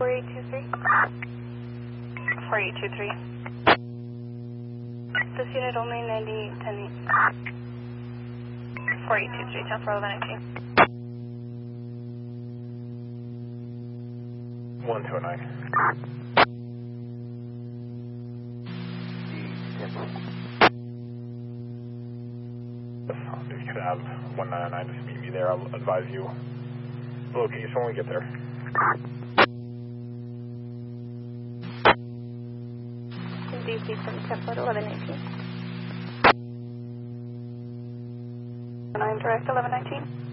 4823. 4823. This unit only 9810. 4823, 10 for 1119. 1209. You can have 199 just meet me there. I'll advise you the location when we get there. DC from 10 for 1119. 9 direct 1119.